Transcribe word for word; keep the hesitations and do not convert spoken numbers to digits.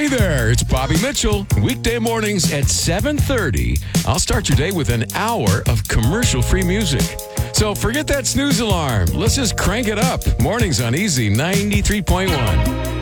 there, it's Bobby Mitchell. Weekday mornings at seven thirty. I'll start your day with an hour of commercial-free music. So forget that snooze alarm. Let's just crank it up. Mornings on Easy ninety-three point one.